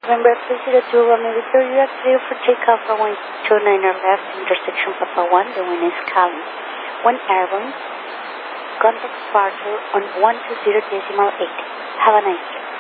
November 302, Romeo Victoria, clear for takeoff runway 29 left, intersection Papa 1, the wind is calm. 1 airborne, contact departure on 120.8. Have a nice day.